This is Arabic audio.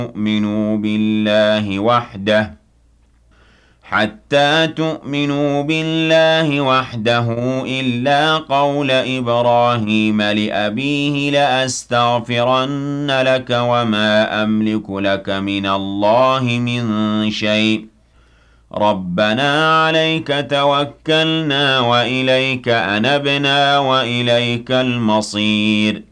تؤمنوا بالله وحده حتى تؤمنوا بالله وحده إلا قول إبراهيم لأبيه لأستغفرن لك وما أملك لك من الله من شيء ربنا عليك توكلنا وإليك أنبنا وإليك المصير